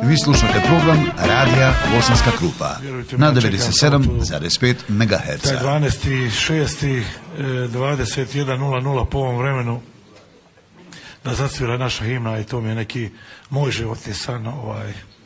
Vi slušate program Radija Bosanska Krupa na 97,5 MHz. Taj 12.6. 21.00 po ovom vremenu da zasvira naša himna i to mi je neki moj životni san